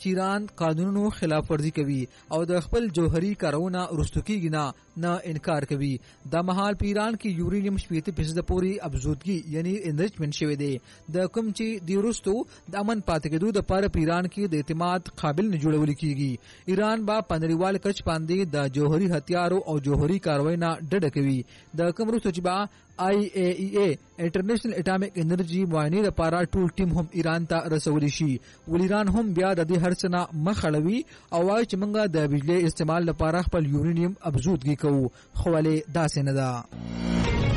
چې ایران قانونونو خلاف ورزي کوي او د خپل جوهري کارونه رستو کیږي نه انکار کوي. د مهال په ایران کې یورینیم 80% پورې افزودګي یعنی انریچمنت شوی دی د کوم چې د رستو د امن پاتې کېدو د لپاره په ایران کې د اعتماد قابل نه جوړول کیږي. ایران با پنړیوال کچ باندې د جوهري هتیارو او جوهري کاروي نه ډډه کوي. د کوم رستو چې با IAEA انټرنیشنل اټامیک انرژي معاینې لپاره ټول ټیم هم ایران ته رسول شي. ول ایران هم بیا د دې هرڅ نه مخړوي او وايي چې موږ د بجلی استعمال لپاره خپل یورینیم افزودګي کوو، خو ولې داسې نه ده.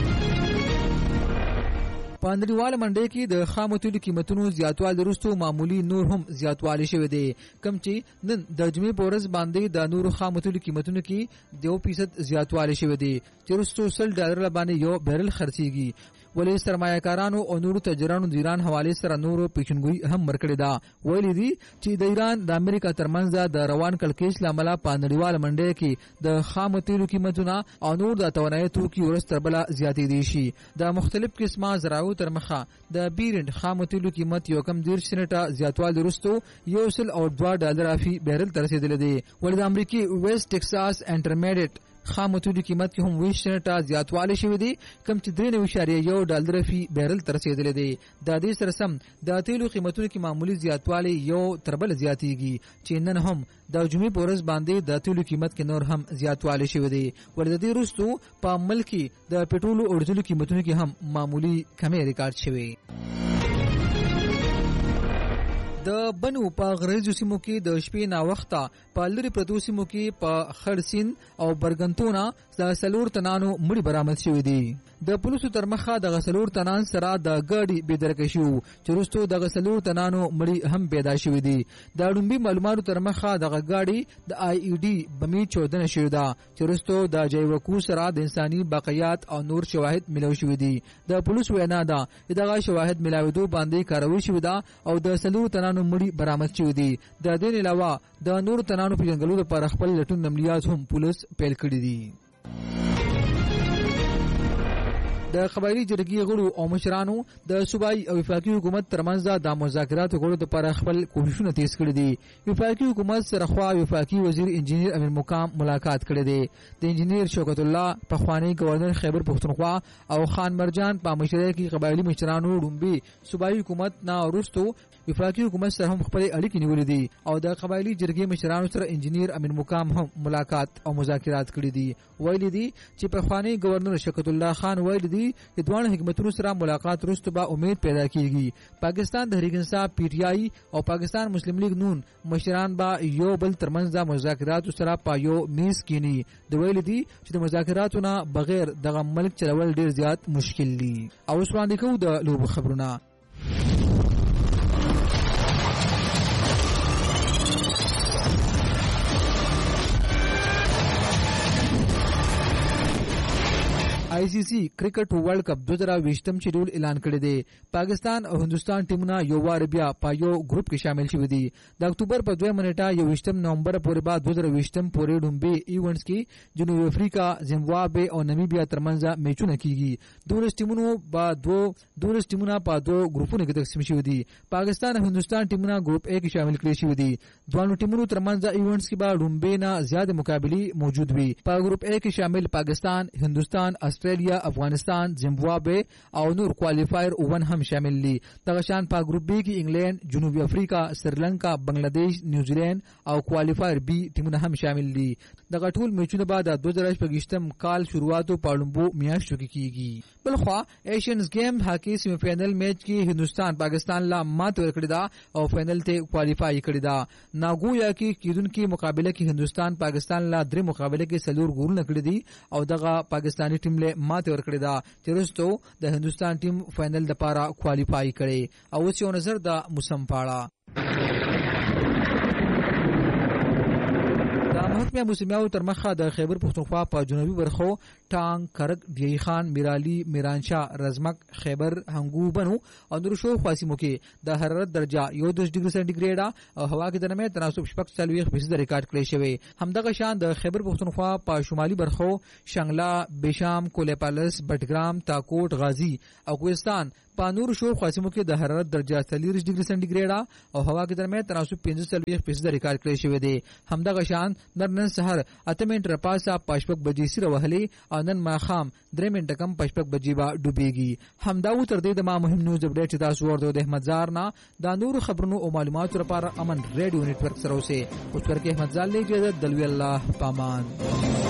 په نړیواله منډۍ کې د خامو تیلو قیمتونو زیاتوالی وروسته معمولی نور هم زیاتوالی شوی دی، کوم چې نن د جمعې په ورځ باندې د نورو خامو تیلو قیمتونو کې 2% زیاتوالی شوی دی چې وروسته $100 باندې یو بیرل خرڅیږي. ولې سرمایه‌کارانو او نورو تجارانو د ایران حواله سره نورو پیشنګوئی هم ورکړې ده. ویلي دي چې د ایران د امریکا ترمنځ د روان کړکېچ لامل په نړیواله منډۍ کې د خامو تیلو قیمتونه او نور د توانایي توکي ورځ تر بله زیاتې دي شي. د مختلف قسمه زراعو تر مخه د بیرند خامو تیلو قیمت یو کم 10 سنټه زیاتوالی وروسته $1.02 فی بیرل ته رسیدلی دی. ولې د امریکای ویسټ ټکساس انټرمیډیټ خامو تیلو قیمت کې هم 20 سنټه زیاتوالی شوی دی، کم چې $3.1 فی بیرل ته رسیدلی دی. د دې سره سم د تیلو قیمتونو کې معمولی زیاتوالی یو تر بل زیاتیږي چې نن هم د جمعې په ورځ باندې د تیلو قیمت کې نور هم زیاتوالی شوی دی. ولې د دې وروسته په ملک کې د پټرولو او ډیزلو قیمتونو کې هم معمولی کمی ریکارډ شوی. د بنو په غریزو سیمو کې د شپې نا وخته په لری پروتو سیمو کې په خړسین او برګنتونه د سلور تنانو مړي برآمد شوی دي. د پولیسو تر مخه د غسلور تنان سره د ګاډي بېدرکه شو چې وروسته د غسلور تنانو مړي هم پیدا شوی دي. د ډومبي معلوماتو تر مخه د ګاډي د IED بمی چودنه شوی ده چې وروسته د جیوکو سره د انساني بقایات او نور شواهد ملو شوی دي. د پولیسو وینا ده چې دغه شواهد ملاویدو باندې کاروي شوی ده او د سلور تنانو مړي برآمد شوی دي. د دې علاوه د نور تنانو په جنګلو لپاره خپل لټون عملیات هم پولیس پیل کړي دي. د قبایلی جرګې غړو او مشرانو د صوبایي او وفاقي حکومت ترمنځ د مذاکراتو غړو لپاره خپل کوششونه تیز کړي دي. وفاقي حکومت سره خوا وفاقي وزیر انجینیر امیر مقام ملاقات کړي دي. د انجینیر شوکت الله پخوانی گورنر خیبر پختونخوا او خان مرجان په مشرۍ کې قبایلی مشرانو ډومبي صوبایي حکومت نه وروسته وفاقي حکومت سره هم خپل اړیکې نیولې دي او د قبایلی جرګې مشرانو سره انجینیر امیر مقام هم ملاقات او مذاکرات کړي دي. ویلي دي چې پخوانی گورنر شوکت الله خان ویلي دي چې دوه حکومتونو سره ملاقات وروسته به امید پیدا کیږي. پاکستان تحریک انصاف PTI او پاکستان مسلم لیگ نون مشران با یو بل ترمنځ مذاکرات سره په یو میز کینی. د ویل دي چې د مذاکراتو نه بغیر دغه ملک چلول ډیر زیات مشکل دي. او اوس وړاندې کوو د لوبو خبرونه. ICC کرکټ ورلد کپ 2020 شیډول اعلان کړی دی. پاکستان او هندستان ټیمونه یو وار بیا په یو ګروپ کې شامل شوي دي. د اکتوبر په 2 نیټه 21 نومبر پورې بعد 2020 پورې ډومبي ایونټس کې جنوبي افریقا، زیمبابوے او نامیبیا ترمنځ میچونه کیږي. 12 ټیمونه په دوه ګروپونو کې تقسیم شوي دي. پاکستان او هندستان ټیمونه ګروپ A کې شامل کړي شوي دي. دوه ټیمونو ترمنځ ایونټس کې به ډومبي نه زیات مقابلې موجود وي. په ګروپ A کې شامل پاکستان، هندستان، استرالیا، افغانستان، زیمبابوے او نور کوالیفایر 1 هم شامل دي. دغه شان په ګروپ B کې انګلند، جنوبي افریقا، سریلانکا، بنگلاديش، نیوزیلند او کوالیفایر B ټیمونه هم شامل دي. دغه ټول میچونه به د 2025 کال شروعاتو په لومبو میاشتو کې کیږي. بلخوا ایشینز گیم هاکی سیمی فائنل میچ کې هندستان پاکستان لا مات ورکړی دا او فائنل ته کوالیفای کړی دا. ناګویا کې کیدونکو مقابله کې هندستان پاکستان لا درې مقابله کې سلور ګولونه کړی دي او دغه پاکستانی ټیم له مات ورکړی دا چې وروسته د هندستان ټیم فائنل لپاره کوالیفای کړي. او اوس یو نظر د موسم پاړه. محکمه موسمیاو تر مخه د خیبر پختونخوا په جنوبي برخو ټانګ، کرک، ډیای خان، میرالی، میرانشاه، رزمک، خیبر، هنګو، بنو او نور شو خاصمو کې د حرارت درجه 10 ډیګري سنټیګریډ او هوا کې د نرمۍ تناسب 40% ریکارډ کړی شوی. همدغه شان د خیبر پختونخوا په شمالي برخو شنګلا، بشام، کولیپالس، بټګرام، تاکوټ، غازی او کوهستان په نور شو خاصمو کې د حرارت درجه 40 ډیګري سنټیګریډ او هوا کې درمه تناسب 45% ریکارډ کړی شوی دی. همدغه شان نن سحر 8 منټه پاسه پښپک بجې سره وهلي او نن ماخام 3 منټه کم پښپک بجې با ډوبېږي. همدا و تر دې د ما مهم نیوز اپډیټ تاسو ورته د احمد زار نه د نور خبرونو او معلوماتو لپاره امن ریډیو نتورک سره اوسه. اوس ورکه احمد زال له اجازه دلوي الله پامان.